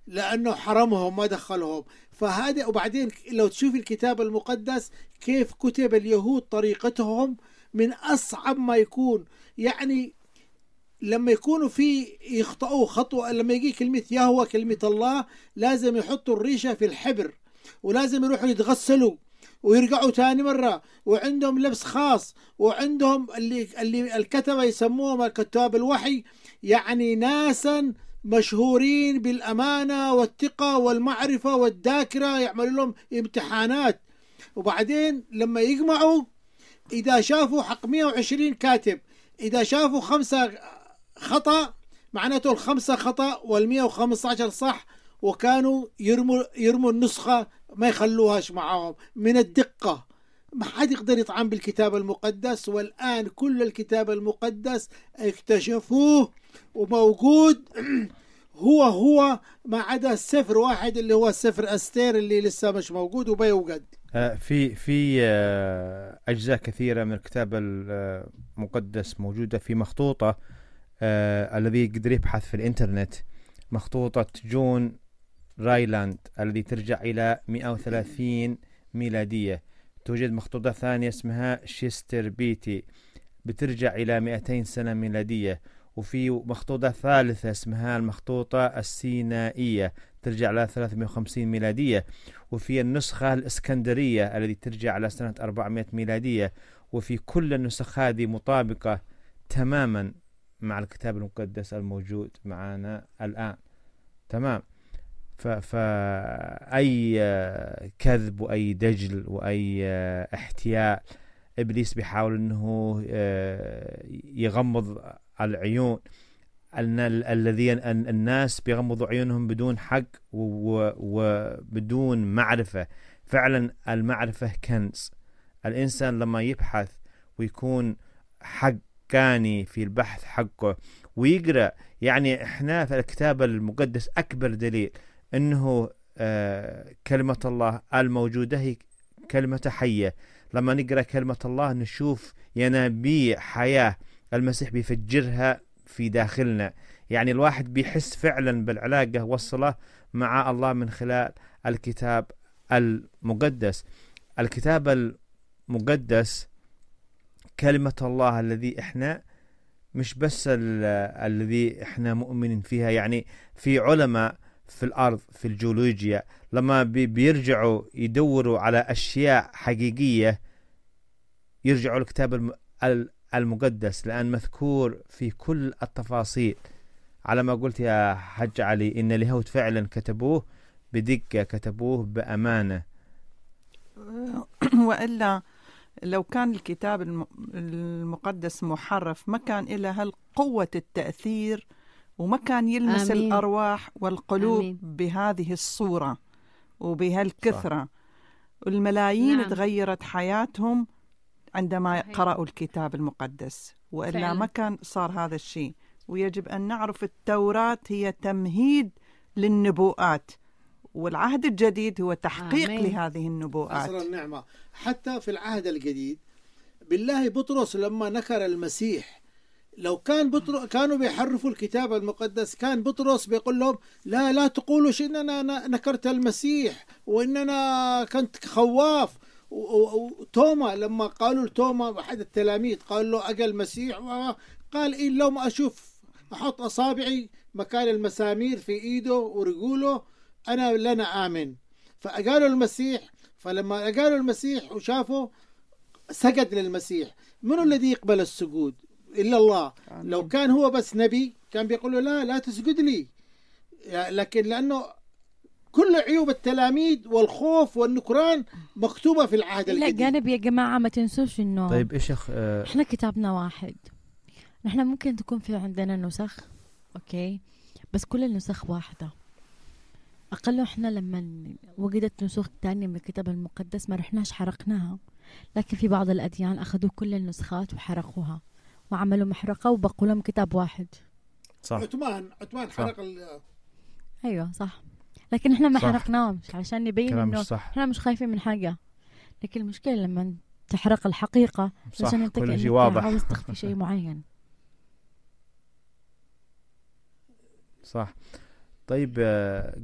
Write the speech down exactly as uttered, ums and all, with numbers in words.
لأنه حرمهم ما دخلهم. فهذا. وبعدين لو تشوف الكتاب المقدس كيف كتب اليهود طريقتهم من أصعب ما يكون. يعني لما يكونوا في يخطئوا خطوة، لما يجي كلمة يهوه كلمة الله لازم يحطوا الريشة في الحبر، ولازم يروحوا يتغسلوا ويرجعوا تاني مرة، وعندهم لبس خاص، وعندهم اللي اللي الكتبة يسموهم كتاب الوحي، يعني ناسا مشهورين بالأمانة والثقة والمعرفة والذاكرة، يعملوا لهم امتحانات. وبعدين لما يجمعوا إذا شافوا حق مئة وعشرين كاتب، إذا شافوا خمسة خطأ معناته الخمسة خطأ والمئة وخمسة عشر صح، وكانوا يرموا يرموا النسخة ما يخلوهاش معهم من الدقة. ما حد يقدر يطعن بالكتاب المقدس. والآن كل الكتاب المقدس اكتشفوه وموجود هو هو ما عدا سفر واحد اللي هو سفر أستير اللي لسه مش موجود وبيوجد. في في أجزاء كثيرة من الكتاب المقدس موجودة في مخطوطة آه الذي يقدر يبحث في الإنترنت، مخطوطة جون رايلاند الذي ترجع إلى مئة وثلاثين ميلادية. توجد مخطوطة ثانية اسمها شيستر بيتي بترجع إلى مئتين سنة ميلادية. وفي مخطوطة ثالثة اسمها المخطوطة السينائية ترجع إلى ثلاثمئة وخمسين ميلادية. وفي النسخة الإسكندرية التي ترجع إلى سنة أربعمئة ميلادية. وفي كل النسخ هذه مطابقة تماما مع الكتاب المقدس الموجود معنا الآن. تمام. فأي كذب وأي دجل وأي احتيال إبليس بيحاول أنه يغمض العيون الذين الناس بيغمضوا عيونهم بدون حق وبدون معرفة. فعلا المعرفة كنز. الإنسان لما يبحث ويكون حقاني في البحث حقه ويقرأ، يعني إحنا في الكتاب المقدس أكبر دليل أنه آه كلمة الله الموجودة هي كلمة حية. لما نقرأ كلمة الله نشوف ينابيع حياة المسيح بيفجرها في داخلنا. يعني الواحد بيحس فعلا بالعلاقة والصلة مع الله من خلال الكتاب المقدس. الكتاب المقدس كلمة الله الذي إحنا مش بس الذي إحنا مؤمنين فيها. يعني في علماء في الأرض في الجيولوجيا لما بيرجعوا يدوروا على أشياء حقيقية يرجعوا للكتاب المقدس، لأن مذكور في كل التفاصيل. على ما قلت يا حج علي إن اليهود فعلا كتبوه بدقة، كتبوه بأمانة. وإلا لو كان الكتاب المقدس محرف ما كان إلى هالقوة التأثير وما كان يلمس آمين. الأرواح والقلوب آمين. بهذه الصورة وبهالكثرة. والملايين نعم. تغيرت حياتهم عندما صحيح. قرأوا الكتاب المقدس، وإلا فعلا. ما كان صار هذا الشيء. ويجب أن نعرف التوراة هي تمهيد للنبوءات، والعهد الجديد هو تحقيق آمين. لهذه النبوءات. عصر النعمة. حتى في العهد الجديد بالله بطرس لما نكر المسيح، لو كان بطرس كانوا بيحرفوا الكتاب المقدس كان بطرس بيقول لهم لا لا تقولوا إننا نكرت المسيح وإننا كنت خواف. وتوما لما قالوا لتوما أحد التلاميذ قال له أجل المسيح، قال إن لو ما أشوف أحط أصابعي مكان المسامير في إيده ورجوله أنا لنا آمن. فقالوا المسيح، فلما قالوا المسيح وشافوا سجد للمسيح. من الذي يقبل السجود إلا الله. آمين. لو كان هو بس نبي كان بيقول له لا لا تسجد لي، لكن لأنه كل عيوب التلاميذ والخوف والنكران مكتوبة في العهد الجديد. لا جانب يا جماعة ما تنسوش إنه طيب إيش أخ اه... إحنا كتابنا واحد. نحن ممكن تكون في عندنا نسخ أوكي، بس كل النسخ واحدة. أقل إحنا لما وجدت نسخ تانية من الكتاب المقدس ما رحناش حرقناها، لكن في بعض الأديان أخذوا كل النسخات وحرقوها وعملوا محرقة وبقوا لهم كتاب واحد. صح. عثمان عثمان حرق ال... أيوة صح، لكن إحنا ما حرقناهم عشان نبين إنه إحنا مش خايفين من حاجة. لكن المشكلة لما تحرق الحقيقة عشان أنت كأنك عاوز تخفي شيء معين. صح. طيب